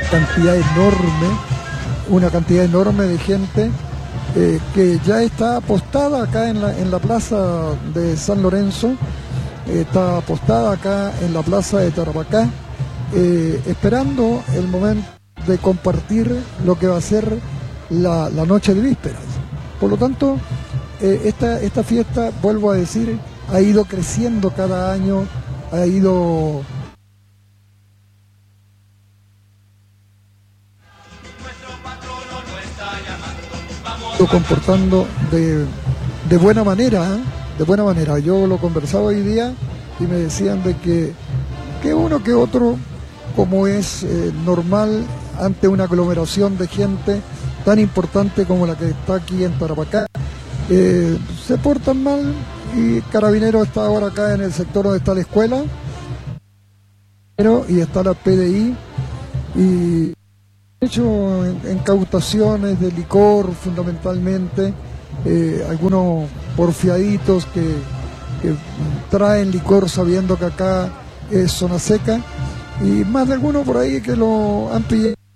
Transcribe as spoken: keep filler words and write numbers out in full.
cantidad enorme, una cantidad enorme de gente eh, que ya está apostada acá en la, en la plaza de San Lorenzo, eh, está apostada acá en la plaza de Tarapacá, eh, esperando el momento de compartir lo que va a ser la, la noche de vísperas. Por lo tanto, eh, esta, esta fiesta, vuelvo a decir, ha ido creciendo cada año, ha ido comportando de, de buena manera, ¿eh? de buena manera. Yo lo conversaba hoy día y me decían de que, que uno que otro, como es eh, normal ante una aglomeración de gente tan importante como la que está aquí en Tarapacá, eh, se portan mal, y Carabineros está ahora acá en el sector donde está la escuela y está la P D I, y hecho incautaciones de licor fundamentalmente, eh, algunos porfiaditos que, que traen licor sabiendo que acá es zona seca, y más de algunos por ahí que lo han pillado